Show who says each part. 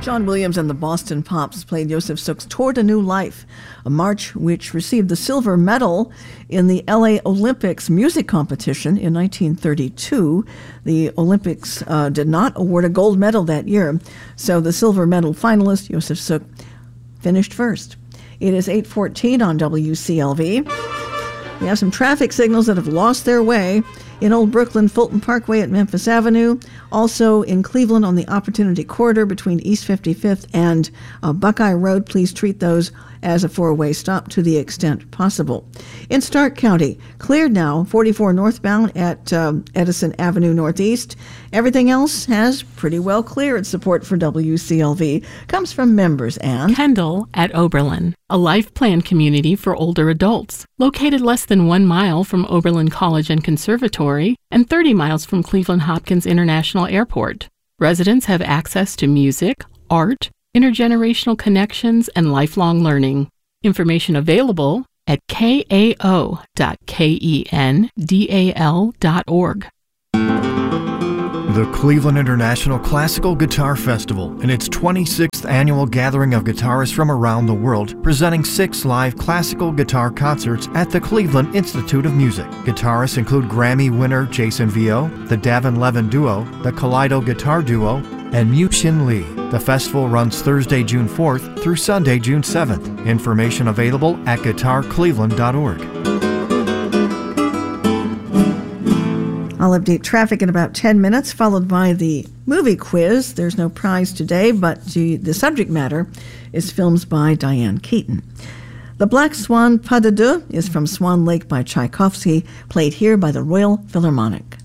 Speaker 1: John Williams and the Boston Pops played Joseph Suk's Toward a New Life, a march which received the silver medal in the LA Olympics music competition in 1932. The Olympics did not award a gold medal that year, so the silver medal finalist, Joseph Suk, finished first. It is 8:14 on WCLV. We have some traffic signals that have lost their way in Old Brooklyn, Fulton Parkway at Memphis Avenue. Also in Cleveland on the Opportunity Corridor between East 55th and Buckeye Road. Please treat those as a four-way stop to the extent possible. In Stark County, cleared now, 44 northbound at Edison Avenue Northeast. Everything else has pretty well cleared. Support for WCLV comes from members and
Speaker 2: Kendall at Oberlin, a life plan community for older adults, located less than 1 mile from Oberlin College and Conservatory and 30 miles from Cleveland Hopkins International Airport. Residents have access to music, art, intergenerational connections, and lifelong learning. Information available at kao.kendal.org.
Speaker 3: The Cleveland International Classical Guitar Festival and its 26th annual gathering of guitarists from around the world, presenting 6 live classical guitar concerts at the Cleveland Institute of Music. Guitarists include Grammy winner Jason Vio, the Davin Levin Duo, the Kaleido Guitar Duo, and Mu-Shin Lee. The festival runs Thursday, June 4th through Sunday, June 7th. Information available at guitarcleveland.org.
Speaker 1: I'll update traffic in about 10 minutes, followed by the movie quiz. There's no prize today, but the subject matter is films by Diane Keaton. The Black Swan Pas de Deux is from Swan Lake by Tchaikovsky, played here by the Royal Philharmonic.